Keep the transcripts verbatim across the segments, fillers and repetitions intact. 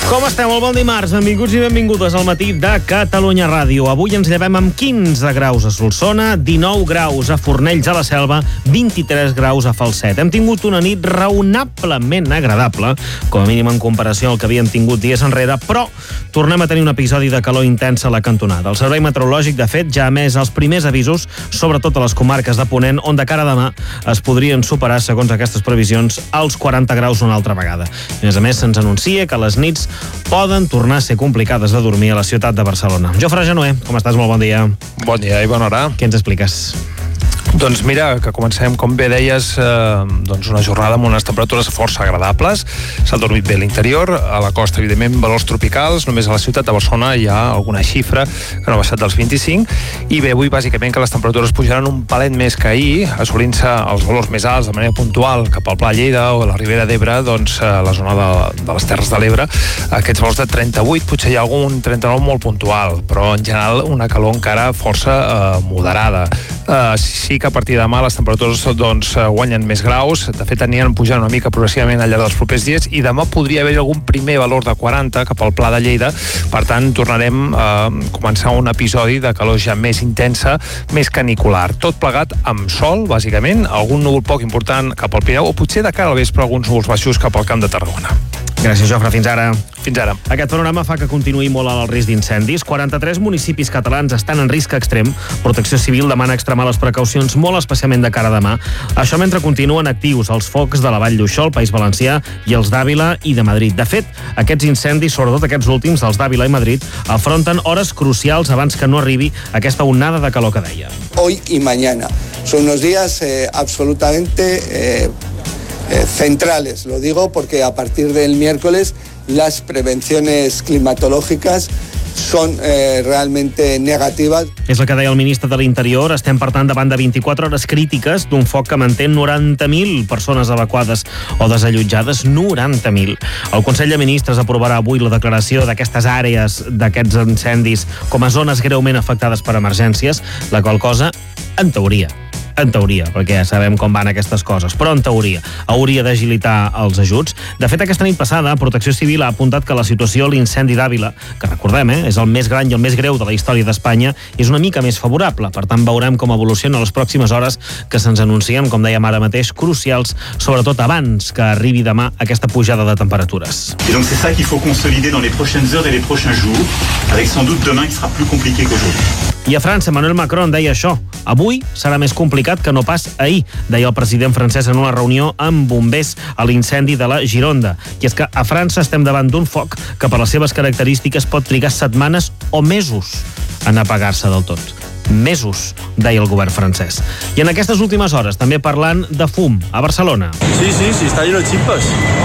Com esteu? Molt bon dimarts. Benvinguts i benvingudes al matí de Catalunya Ràdio. Avui ens llevem amb quinze graus a Solsona, dinou graus a Fornells a la Selva, vint-i-tres graus a Falset. Hem tingut una nit raonablement agradable, com a mínim en comparació al que havíem tingut dies enrere, però tornem a tenir un episodi de calor intensa a la cantonada. El Servei Meteorològic, de fet, ja ha emès els primers avisos, sobretot a les comarques de Ponent, on de cara a demà es podrien superar, segons aquestes previsions, els quaranta graus una altra vegada. I, a més a més, se'ns anuncia que les nits poden tornar a ser complicades de dormir a la ciutat de Barcelona. Jofre Genoé, com estàs? Molt bon dia. Bon dia i bona hora. Què ens expliques? Doncs mira, que comencem, com bé deies, eh, doncs una jornada amb unes temperatures força agradables. S'ha dormit bé a l'interior, a la costa, evidentment, valors tropicals. Només a la ciutat de Barcelona hi ha alguna xifra que no ha baixat dels vint-i-cinc. I bé, avui, bàsicament, que les temperatures pujaran un palet més que ahir, assolint-se els valors més alts de manera puntual cap al Pla Lleida o a la Ribera d'Ebre, doncs a la zona de, de les Terres de l'Ebre. Aquests valors de trenta-vuit, potser hi ha algun trenta-nou molt puntual, però en general una calor encara força eh, moderada. Eh, sí que a partir de demà les temperatures doncs, guanyen més graus. De fet, aniran pujant una mica progressivament al llarg dels propers dies i demà podria haver algun primer valor de quaranta cap al Pla de Lleida. Per tant, tornarem a començar un episodi de calor ja més intensa, més canicular. Tot plegat amb sol, bàsicament, algun núvol poc important cap al Pirineu o potser de cara al vespre alguns núvols baixos cap al Camp de Tarragona. Gràcies, Jofre. Fins ara. Fins ara. Aquest panorama fa que continuï molt alt el risc d'incendis. quaranta-tres municipis catalans estan en risc extrem. Protecció Civil demana extremar les precaucions, molt especialment de cara a demà. Això mentre continuen actius els focs de la Vall d'Uixó, el País Valencià, i els d'Àvila i de Madrid. De fet, aquests incendis, sobretot aquests últims, els d'Àvila i Madrid, afronten hores crucials abans que no arribi aquesta onada de calor que deia. Hoy y mañana. Son unos días eh, absolutamente... Eh, Eh, centrales, lo digo porque a partir del miércoles las prevenciones climatológicas són eh, realmente negativas. És el que deia el ministre de l'Interior. Estem, per tant, davant de vint-i-quatre hores crítiques d'un foc que manté noranta mil persones evacuades o desallotjades. noranta mil. El Consell de Ministres aprovarà avui la declaració d'aquestes àrees, d'aquests incendis, com a zones greument afectades per emergències, la qual cosa, en teoria, en teoria, perquè ja sabem com van aquestes coses, però en teoria hauria d'agilitar els ajuts. De fet, aquesta nit passada, Protecció Civil ha apuntat que la situació a l'incendi d'Àvila, que recordem, eh, és el més gran i el més greu de la història d'Espanya, és una mica més favorable. Per tant, veurem com evoluciona les pròximes hores que se'ns anuncien, com dèiem ara mateix, crucials, sobretot abans que arribi demà aquesta pujada de temperatures. Et donc c'est ça qu'il faut consolider dans les prochaines heures et les prochains jours, avec sans doute demain qui sera plus compliqué qu'aujourd'hui. I a França, Emmanuel Macron deia això. Avui serà més complicat que no pas ahir, deia el president francès en una reunió amb bombers a l'incendi de la Gironda. I és que a França estem davant d'un foc que per les seves característiques pot trigar setmanes o mesos en apagar-se del tot. Mesos, deia el govern francès. I en aquestes últimes hores, també parlant de fum, a Barcelona. Sí, sí, sí, está lleno de chispas.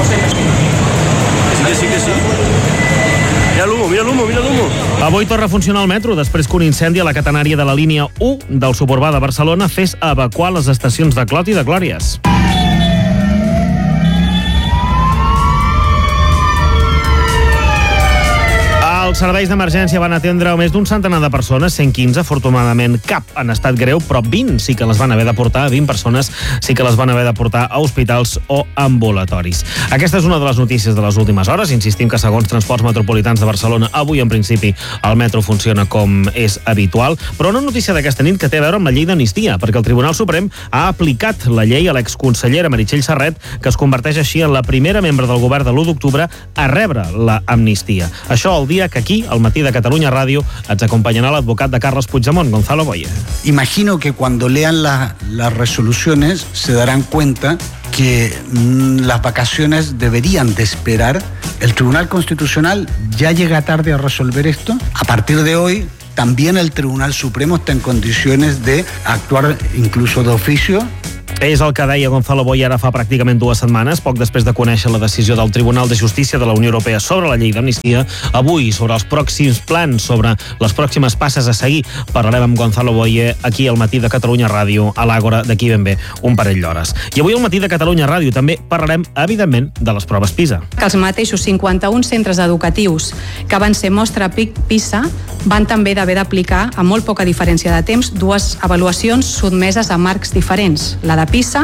Sí que sí, que sí. Mira l'humo, mira l'humo, mira l'humo. Avui torna a funcionar el metro després que un incendi a la catenària de la línia u del suburbà de Barcelona fes evacuar les estacions de Clot i de Glòries. Els serveis d'emergència van atendre més d'un centenar de persones, cent quinze, afortunadament cap en estat greu, però vint sí que les van haver de portar, vint persones sí que les van haver de portar a hospitals o ambulatoris. Aquesta és una de les notícies de les últimes hores. Insistim que segons Transports Metropolitans de Barcelona, avui en principi el metro funciona com és habitual, però una notícia d'aquesta nit que té a veure amb la llei d'amnistia, perquè el Tribunal Suprem ha aplicat la llei a l'exconsellera Meritxell Serret, que es converteix així en la primera membre del govern de l'u d'octubre a rebre la amnistia. Això el dia que aquí, al matí de Catalunya Ràdio, ens acompañará l'advocat de Carles Puigdemont, Gonzalo Boye. Imagino que cuando lean la, las resoluciones se darán cuenta que mmm, las vacaciones deberían de esperar. El Tribunal Constitucional ya llega tarde a resolver esto. A partir de hoy, también el Tribunal Supremo está en condiciones de actuar incluso de oficio. És el que deia Gonzalo Boye ara fa pràcticament dues setmanes, poc després de conèixer la decisió del Tribunal de Justícia de la Unió Europea sobre la llei d'amnistia. Avui, sobre els pròxims plans, sobre les pròximes passes a seguir, parlarem amb Gonzalo Boye aquí al matí de Catalunya Ràdio, a l'Àgora, d'aquí ben bé un parell d'hores. I avui al matí de Catalunya Ràdio també parlarem, evidentment, de les proves PISA. Que els mateixos cinquanta-un centres educatius que van ser mostra PISA van també d'haver d'aplicar, amb molt poca diferència de temps, dues avaluacions sotmeses a marcs diferents, la de PISA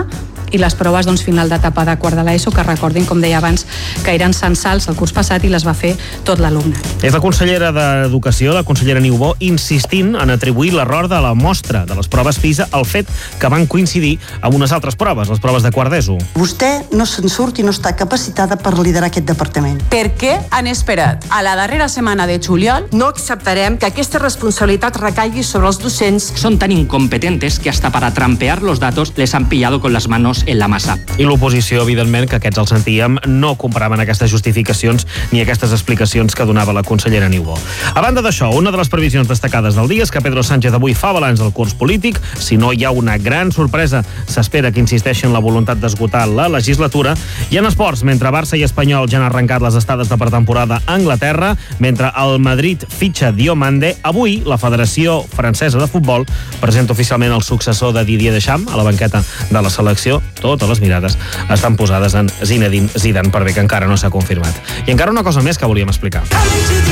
i les proves doncs, final d'etapa de quart de l'ESO, que recordin, com deia abans, que eren censals el curs passat i les va fer tot l'alumne. És la consellera d'Educació, la consellera Niubó, insistint en atribuir l'error de la mostra de les proves PISA al fet que van coincidir amb unes altres proves, les proves de quart d'ESO. Vostè no se'n surt i no està capacitada per liderar aquest departament. Per què han esperat a la darrera setmana de juliol? No acceptarem que aquesta responsabilitat recaigui sobre els docents. Son tan incompetentes que hasta para trampear los datos les han pillado con las manos en la masa. I l'oposició, evidentment, que aquests els sentíem, no compraven aquestes justificacions ni aquestes explicacions que donava la consellera Niubó. A banda d'això, una de les previsions destacades del dia és que Pedro Sánchez avui fa balanç del curs polític. Si no hi ha una gran sorpresa, s'espera que insisteixi en la voluntat d'esgotar la legislatura. I en esports, mentre Barça i Espanyol ja han arrencat les estades de pretemporada a Anglaterra, mentre el Madrid fitxa Diomande, avui la Federació Francesa de Futbol presenta oficialment el successor de Didier Deschamps a la banqueta de la selecció. Totes les mirades estan posades en Zinedine Zidane, per bé que encara no s'ha confirmat. I encara una cosa més que volíem explicar.